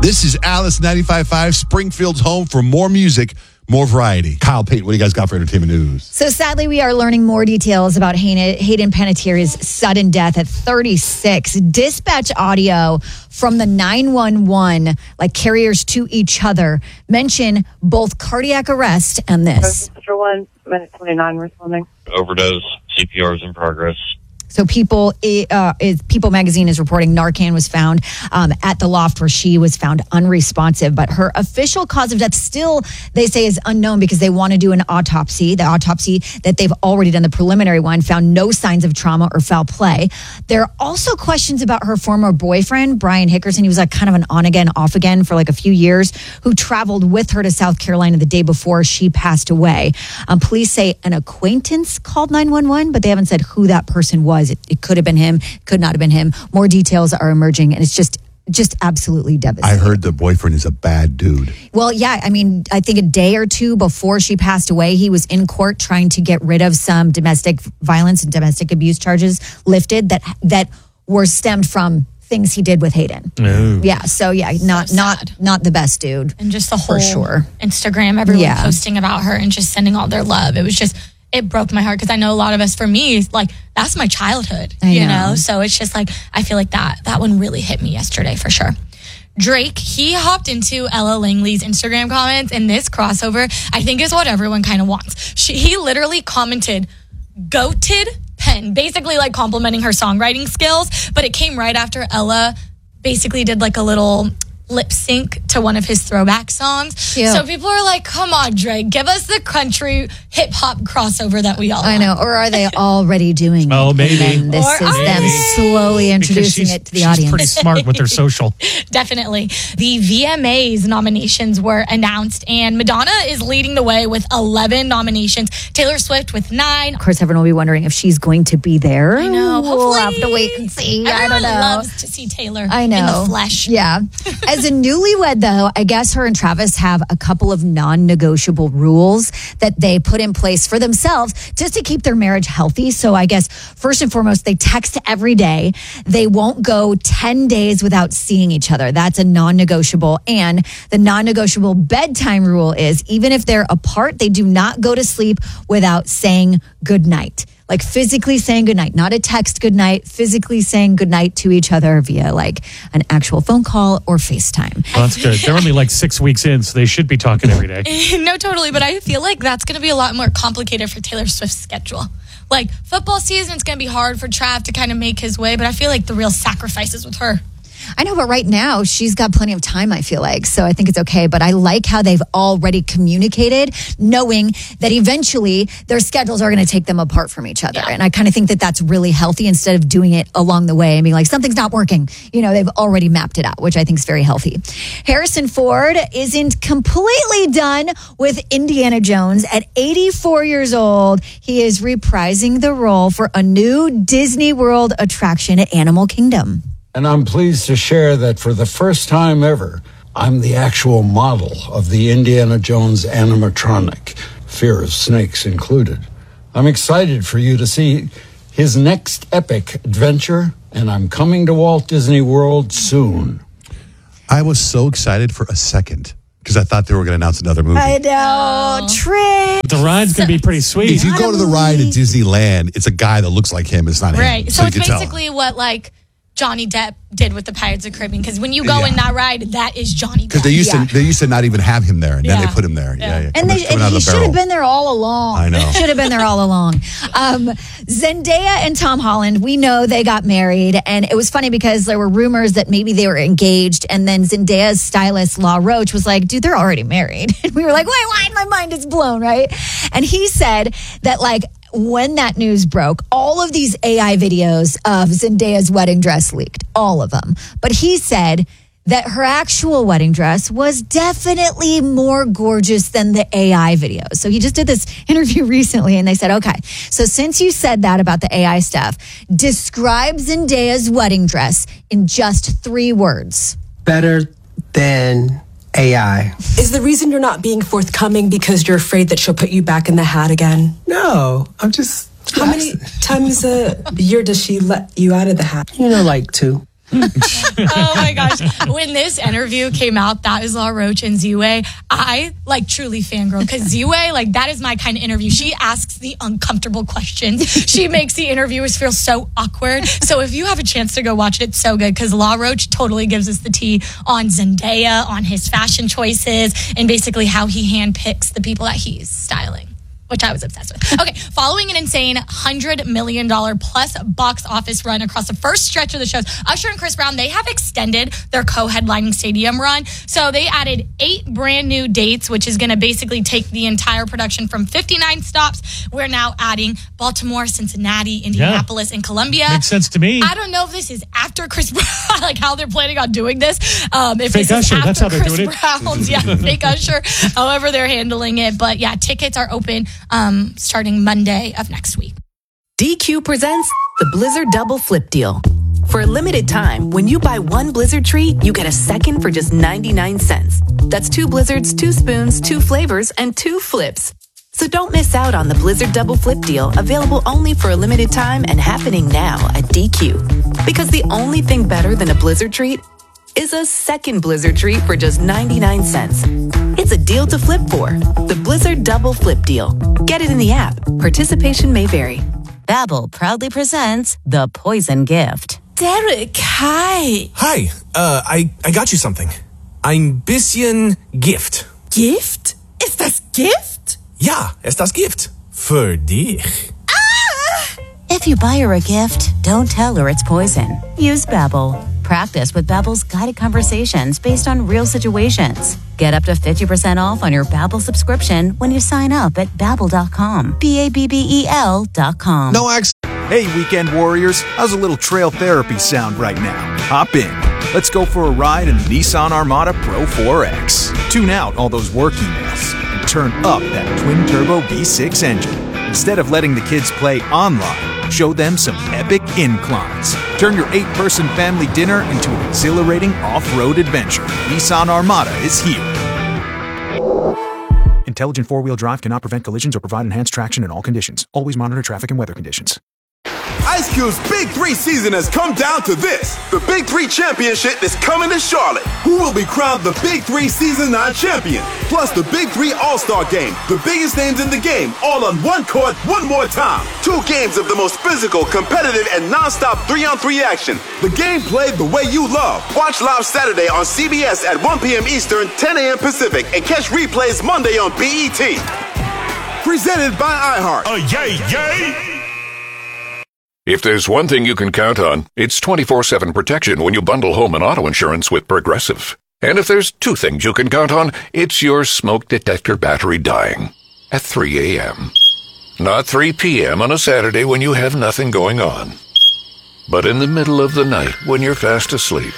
This is Alice 95.5, Springfield's home for more music, more variety. Kyle Payton, what do you guys got for entertainment news? So sadly, we are learning more details about Hayden Panettiere's sudden death at 36. Dispatch audio from the 911, like carriers to each other, mention both cardiac arrest and this. For 1 minute 29 responding. Overdose, CPR is in progress. So People magazine is reporting Narcan was found at the loft where she was found unresponsive. But her official cause of death still, they say, is unknown because they want to do an autopsy. The autopsy that they've already done, the preliminary one, found no signs of trauma or foul play. There are also questions about her former boyfriend, Brian Hickerson. He was like kind of an on-again, off-again for like a few years, who traveled with her to South Carolina the day before she passed away. Police say an acquaintance called 911, but they haven't said who that person was. It could have been him, could not have been him. More details are emerging, and it's just absolutely devastating. I heard the boyfriend is a bad dude. Well, yeah, I mean, I think a day or two before she passed away, he was in court trying to get rid of some domestic violence and domestic abuse charges lifted that were stemmed from things he did with Hayden. Ooh. Yeah, so yeah, not the best dude. And just the whole for sure. Instagram, everyone posting about her and just sending all their love. It broke my heart because I know a lot of us, for me, like, that's my childhood, you know? So it's just like, I feel like that one really hit me yesterday for sure. Drake, he hopped into Ella Langley's Instagram comments, and this crossover, I think, is what everyone kind of wants. He literally commented, "Goated pen," basically like complimenting her songwriting skills, but it came right after Ella basically did like a little lip sync to one of his throwback songs. Cute. So people are like, come on, Drake, give us the country hip hop crossover that we all want. I know. Or are they already doing it? Oh, maybe. And then this is them slowly introducing it to the audience. She's pretty smart with their social. Definitely. The VMAs nominations were announced, and Madonna is leading the way with 11 nominations. Taylor Swift with 9. Of course, everyone will be wondering if she's going to be there. I know. We'll Hopefully. have to wait and see. Everyone I don't know. loves to see Taylor I know. in the flesh. Yeah. As a newlywed, though, I guess her and Travis have a couple of non-negotiable rules that they put in place for themselves just to keep their marriage healthy. So I guess first and foremost, they text every day. They won't go 10 days without seeing each other. That's a non-negotiable. And the non-negotiable bedtime rule is even if they're apart, they do not go to sleep without saying goodnight. Like physically saying goodnight, not a text goodnight, physically saying goodnight to each other via like an actual phone call or FaceTime. Well, that's good. They're only like 6 weeks in, so they should be talking every day. No, totally. But I feel like that's going to be a lot more complicated for Taylor Swift's schedule. Like football season, it's going to be hard for Trav to kind of make his way, but I feel like the real sacrifice is with her. I know, but right now she's got plenty of time, I feel like. So I think it's okay. But I like how they've already communicated, knowing that eventually their schedules are going to take them apart from each other. Yeah. And I kind of think that that's really healthy instead of doing it along the way and being like, something's not working. You know, they've already mapped it out, which I think is very healthy. Harrison Ford isn't completely done with Indiana Jones. At 84 years old, he is reprising the role for a new Disney World attraction at Animal Kingdom. And I'm pleased to share that for the first time ever, I'm the actual model of the Indiana Jones animatronic, Fear of Snakes included. I'm excited for you to see his next epic adventure, and I'm coming to Walt Disney World soon. I was so excited for a second because I thought they were going to announce another movie. I know. Trick. The ride's going to be pretty sweet. If you go to the ride at Disneyland, it's a guy that looks like him. It's not him. Right. So you it's can tell. basically what like Johnny Depp did with the Pirates of the Caribbean, because when you go in that ride, that is Johnny Depp. Because they used to not even have him there, and then they put him there. Yeah. And he should have been there all along. I know. Should have been there all along. Zendaya and Tom Holland, we know they got married, and it was funny because there were rumors that maybe they were engaged, and then Zendaya's stylist, La Roche, was like, dude, they're already married. And we were like, wait, why? My mind is blown, right? And he said that, like, when that news broke, all of these AI videos of Zendaya's wedding dress leaked, all of them. But he said that her actual wedding dress was definitely more gorgeous than the AI videos. So he just did this interview recently, and they said, okay, so since you said that about the AI stuff, describe Zendaya's wedding dress in just 3 words. Better than AI. Is the reason you're not being forthcoming because you're afraid that she'll put you back in the hat again? No, I'm just... How many times a year does she let you out of the hat? Like 2. Oh my gosh. When this interview came out, that was La Roach and Ziwe, I truly fangirl because Ziwe, that is my kind of interview. She asks the uncomfortable questions. She makes the interviewers feel so awkward. So if you have a chance to go watch it, it's so good because La Roach totally gives us the tea on Zendaya, on his fashion choices, and basically how he handpicks the people that he's styling, which I was obsessed with. Okay, following an insane $100 million plus box office run across the first stretch of the shows, Usher and Chris Brown, they have extended their co-headlining stadium run. So they added 8 brand new dates, which is going to basically take the entire production from 59 stops. We're now adding Baltimore, Cincinnati, Indianapolis, and Columbia. Makes sense to me. I don't know if this is after Chris Brown, how they're planning on doing this. If fake this Usher, is after that's how they're Chris doing it. Brown's, fake Usher, however they're handling it. But yeah, tickets are open starting Monday of next week. DQ presents the Blizzard Double Flip Deal. For a limited time, when you buy one Blizzard treat, you get a second for just 99 cents. That's 2 Blizzards, 2 spoons, 2 flavors, and 2 flips. So don't miss out on the Blizzard Double Flip Deal, available only for a limited time and happening now at DQ. Because the only thing better than a Blizzard treat is a second Blizzard treat for just 99 cents. It's a deal to flip for. The Blizzard Double Flip Deal. Get it in the app. Participation may vary. Babbel proudly presents The Poison Gift. Derek, hi. Hi, I got you something. Ein bisschen Gift. Gift? Ist das Gift? Ja, es das Gift. Für dich. If you buy her a gift, don't tell her it's poison. Use Babbel. Practice with Babbel's guided conversations based on real situations. Get up to 50% off on your Babbel subscription when you sign up at Babbel.com. Babbel.com. No accident. Hey, weekend warriors, how's a little trail therapy sound right now? Hop in. Let's go for a ride in the Nissan Armada Pro 4X. Tune out all those work emails and turn up that twin-turbo V6 engine. Instead of letting the kids play online, show them some epic inclines. Turn your 8-person family dinner into an exhilarating off-road adventure. Nissan Armada is here. Intelligent four-wheel drive cannot prevent collisions or provide enhanced traction in all conditions. Always monitor traffic and weather conditions. Ice Cube's Big 3 season has come down to this. The Big 3 Championship is coming to Charlotte. Who will be crowned the Big 3 Season 9 champion? Plus the Big 3 All-Star Game. The biggest names in the game, all on one court, one more time. 2 games of the most physical, competitive, and non-stop 3-on-3 action. The game played the way you love. Watch live Saturday on CBS at 1 p.m. Eastern, 10 a.m. Pacific, and catch replays Monday on BET. Presented by iHeart. Yay! If there's one thing you can count on, it's 24/7 protection when you bundle home and auto insurance with Progressive. And if there's 2 things you can count on, it's your smoke detector battery dying at 3 a.m. Not 3 p.m. on a Saturday when you have nothing going on, but in the middle of the night when you're fast asleep.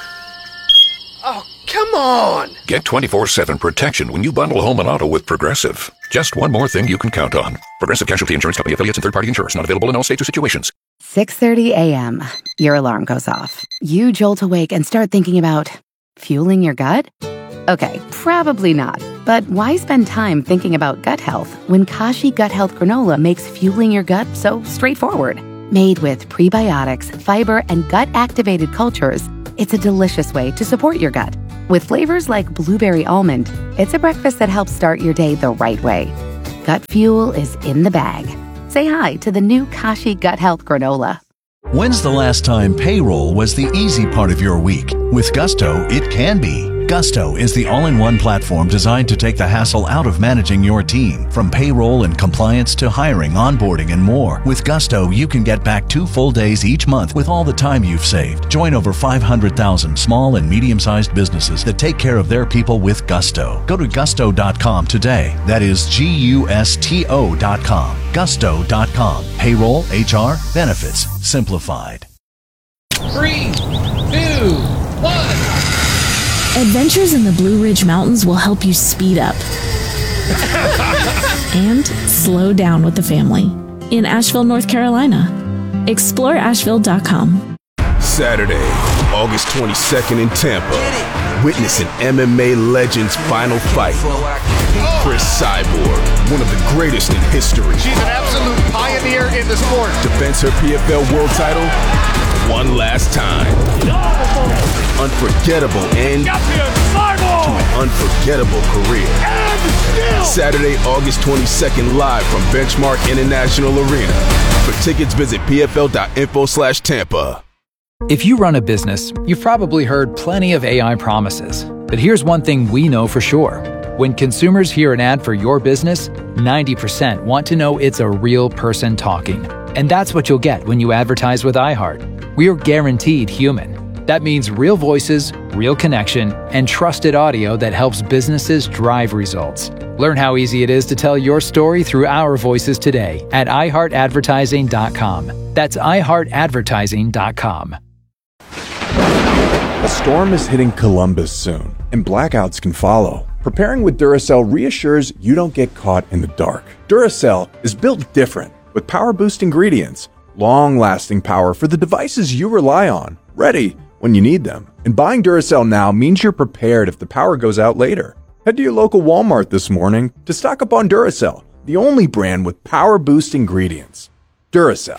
Oh, come on! Get 24/7 protection when you bundle home and auto with Progressive. Just one more thing you can count on. Progressive Casualty Insurance Company affiliates and third-party insurers. Not available in all states or situations. 6:30 a.m. Your alarm goes off. You jolt awake and start thinking about fueling your gut? Okay, probably not. But why spend time thinking about gut health when Kashi Gut Health Granola makes fueling your gut so straightforward? Made with prebiotics, fiber, and gut-activated cultures, it's a delicious way to support your gut. With flavors like blueberry almond, it's a breakfast that helps start your day the right way. Gut fuel is in the bag. Say hi to the new Kashi Gut Health Granola. When's the last time payroll was the easy part of your week? With Gusto, it can be. Gusto is the all-in-one platform designed to take the hassle out of managing your team. From payroll and compliance to hiring, onboarding, and more. With Gusto, you can get back 2 full days each month with all the time you've saved. Join over 500,000 small and medium-sized businesses that take care of their people with Gusto. Go to gusto.com today. That is Gusto.com. Gusto.com. Payroll, HR, benefits, simplified. 3, 2, 1. Adventures in the Blue Ridge Mountains will help you speed up and slow down with the family in Asheville, North Carolina. Explore Asheville.com. Saturday, August 22nd in Tampa. Witness an MMA legend's final fight. Chris Cyborg, one of the greatest in history. She's an absolute pioneer in the sport. Defends her PFL world title one last time. Unforgettable end to an unforgettable career. Saturday, August 22nd, live from Benchmark International Arena. For tickets, visit pfl.info/Tampa. If you run a business, you've probably heard plenty of AI promises. But here's one thing we know for sure. When consumers hear an ad for your business, 90% want to know it's a real person talking. And that's what you'll get when you advertise with iHeart. We're guaranteed human. That means real voices, real connection, and trusted audio that helps businesses drive results. Learn how easy it is to tell your story through our voices today at iHeartAdvertising.com. That's iHeartAdvertising.com. A storm is hitting Columbus soon, and blackouts can follow. Preparing with Duracell reassures you don't get caught in the dark. Duracell is built different, with power-boost ingredients, long-lasting power for the devices you rely on, ready when you need them. And buying Duracell now means you're prepared if the power goes out later. Head to your local Walmart this morning to stock up on Duracell, the only brand with power-boost ingredients. Duracell.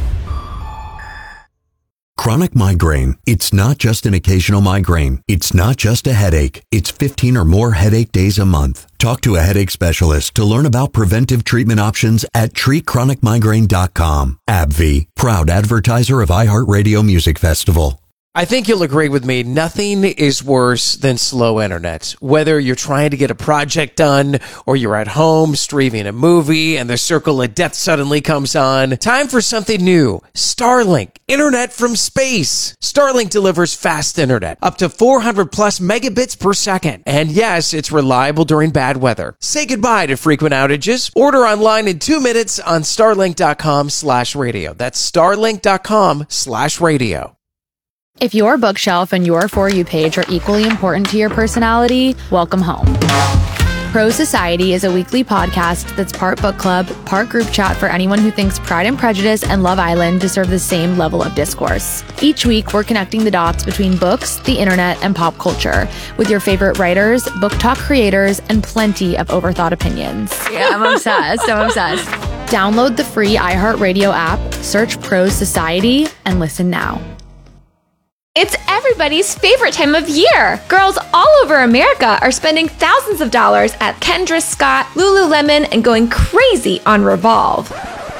Chronic migraine. It's not just an occasional migraine. It's not just a headache. It's 15 or more headache days a month. Talk to a headache specialist to learn about preventive treatment options at treatchronicmigraine.com. AbbVie, proud advertiser of iHeartRadio Music Festival. I think you'll agree with me, nothing is worse than slow internet. Whether you're trying to get a project done or you're at home streaming a movie and the circle of death suddenly comes on, time for something new. Starlink, internet from space. Starlink delivers fast internet, up to 400 plus megabits per second. And yes, it's reliable during bad weather. Say goodbye to frequent outages. Order online in 2 minutes on starlink.com/radio. That's starlink.com/radio. If your bookshelf and your For You page are equally important to your personality, welcome home. Pro Society is a weekly podcast that's part book club, part group chat for anyone who thinks Pride and Prejudice and Love Island deserve the same level of discourse. Each week, we're connecting the dots between books, the internet, and pop culture with your favorite writers, book talk creators, and plenty of overthought opinions. Yeah, I'm obsessed. Download the free iHeartRadio app, search Pro Society, and listen now. It's everybody's favorite time of year. Girls all over America are spending thousands of dollars at Kendra Scott, Lululemon, and going crazy on Revolve.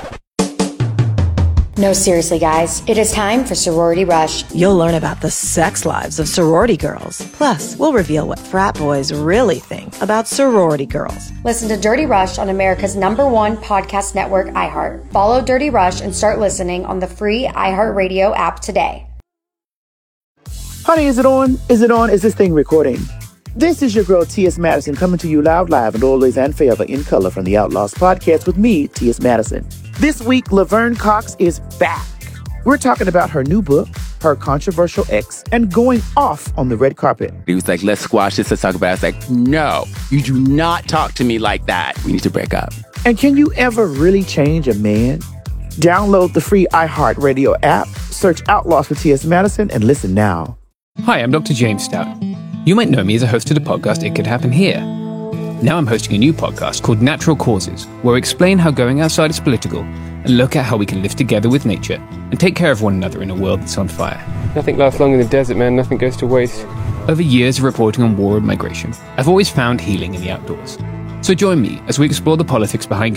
No, seriously, guys. It is time for Sorority Rush. You'll learn about the sex lives of sorority girls. Plus, we'll reveal what frat boys really think about sorority girls. Listen to Dirty Rush on America's #1 podcast network, iHeart. Follow Dirty Rush and start listening on the free iHeartRadio app today. Honey, is it on? Is it on? Is this thing recording? This is your girl, T.S. Madison, coming to you loud, live, and always and forever in color from the Outlaws podcast with me, T.S. Madison. This week, Laverne Cox is back. We're talking about her new book, her controversial ex, and going off on the red carpet. He was like, let's squash this, let's talk about it. I was like, no, you do not talk to me like that. We need to break up. And can you ever really change a man? Download the free iHeartRadio app, search Outlaws with T.S. Madison, and listen now. Hi, I'm Dr. James Stout. You might know me as a host of the podcast It Could Happen Here. Now I'm hosting a new podcast called Natural Causes, where I explain how going outside is political and look at how we can live together with nature and take care of one another in a world that's on fire. Nothing lasts long in the desert, man. Nothing goes to waste. Over years of reporting on war and migration, I've always found healing in the outdoors. So join me as we explore the politics behind